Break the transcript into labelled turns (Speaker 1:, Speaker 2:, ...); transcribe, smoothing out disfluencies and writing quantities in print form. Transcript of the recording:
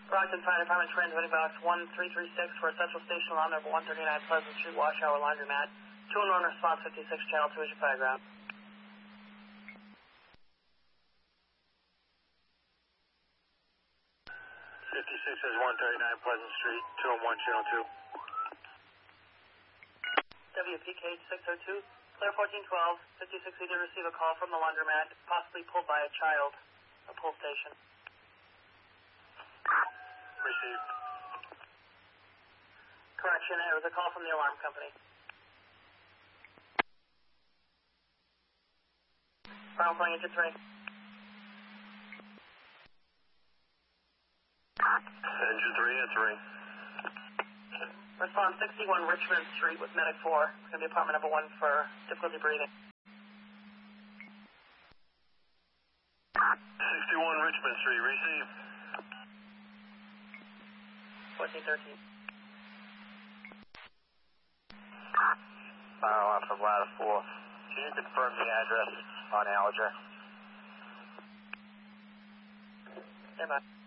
Speaker 1: Brockton Fire Department transmitting box 1336 for a Central Station alarm number 139 Pleasant Street, Wash Hour Laundromat. 2-1 response 56, channel 2 is your fire ground.
Speaker 2: 56 is 139 Pleasant Street, 201 channel 2.
Speaker 1: WPK 602, clear 1412, 56 either receive a call from the laundromat, possibly pulled by a child, a pull station.
Speaker 2: Received.
Speaker 1: Correction, it was a call from the alarm company. Final flying engine 3.
Speaker 2: Engine 3 at 3.
Speaker 1: Response 61 Richmond Street with Medic 4. It's going to be apartment number 1 for difficulty breathing.
Speaker 2: 61 Richmond Street, received.
Speaker 1: 1413.
Speaker 3: Fire alarm from ladder 4. Can you confirm the address on Alger?
Speaker 1: Stand by.